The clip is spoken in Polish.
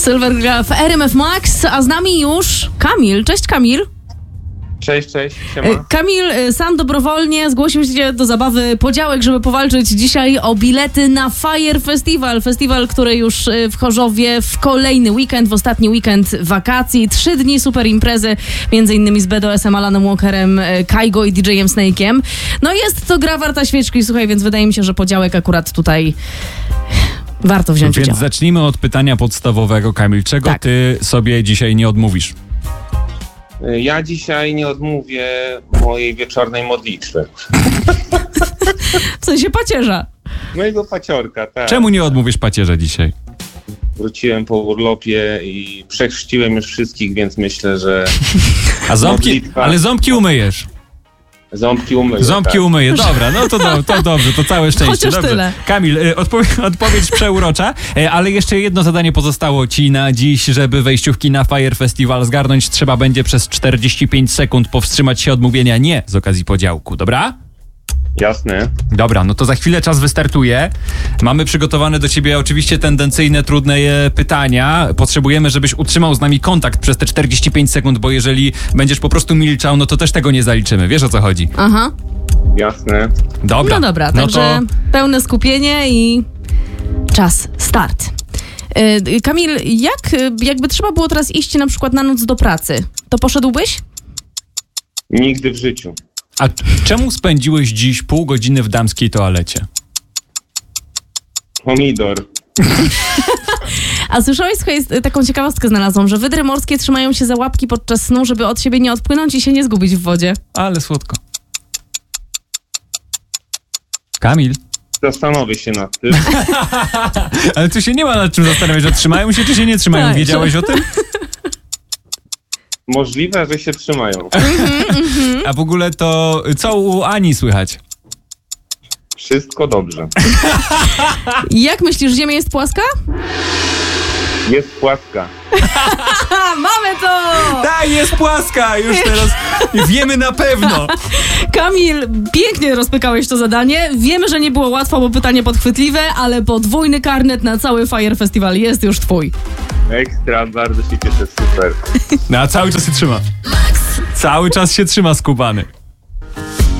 Sylwer gra w RMF Max, a z nami już Kamil. Cześć Kamil. Cześć, siema. Kamil sam dobrowolnie zgłosił się do zabawy Podziałek, żeby powalczyć dzisiaj o bilety na Fire Festival. Festiwal, który już w Chorzowie w kolejny weekend, w ostatni weekend wakacji. 3 dni super imprezy, między innymi z BDS-em, Alanem Walkerem, Kaigo i DJ-em Snake'iem. No jest to gra warta świeczki, słuchaj, więc wydaje mi się, że Podziałek akurat tutaj warto wziąć udział. Więc zacznijmy od pytania podstawowego, Kamil. Czego ty sobie dzisiaj nie odmówisz? Ja dzisiaj nie odmówię mojej wieczornej modlitwy. W sensie pacierza. Mojego paciorka, tak. Czemu nie odmówisz pacierza dzisiaj? Wróciłem po urlopie i przechrzciłem już wszystkich, więc myślę, że... A ząbki, ale ząbki umyjesz. Ząbki umyję. Ząbki tak. umyję, dobra, no to dobrze, to całe szczęście. Chociaż dobrze. tyle. Kamil, odpowiedź przeurocza, ale jeszcze jedno zadanie pozostało ci na dziś, żeby wejściówki na Fire Festival zgarnąć. Trzeba będzie przez 45 sekund powstrzymać się od mówienia nie z okazji podziałku, dobra? Jasne. Dobra, no to za chwilę czas wystartuje. Mamy przygotowane do ciebie oczywiście tendencyjne, trudne pytania. Potrzebujemy, żebyś utrzymał z nami kontakt przez te 45 sekund, bo jeżeli będziesz po prostu milczał, no to też tego nie zaliczymy. Wiesz, o co chodzi? Aha. Jasne. Dobra. No dobra, no także to... pełne skupienie i czas, start. Kamil, jakby trzeba było teraz iść na przykład na noc do pracy, to poszedłbyś? Nigdy w życiu. A czemu spędziłeś dziś pół godziny w damskiej toalecie? Pomidor. A słyszałeś, słuchaj, taką ciekawostkę znalazłam, że wydry morskie trzymają się za łapki podczas snu, żeby od siebie nie odpłynąć i się nie zgubić w wodzie. Ale słodko. Kamil? Zastanowię się nad tym. Ale tu się nie ma nad czym zastanawiać, że trzymają się czy się nie trzymają. Tak, Wiedziałeś o tym? Możliwe, że się trzymają. A w ogóle to co u Ani słychać? Wszystko dobrze. Jak myślisz, Ziemia jest płaska? Jest płaska. Mamy to! Tak, jest płaska! Już teraz wiemy na pewno. Kamil, pięknie rozpykałeś to zadanie. Wiemy, że nie było łatwo, bo pytanie podchwytliwe, ale podwójny karnet na cały Fire Festival jest już twój. Ekstra, bardzo się cieszę, super. No a cały czas się trzyma. Cały czas się trzyma skubany.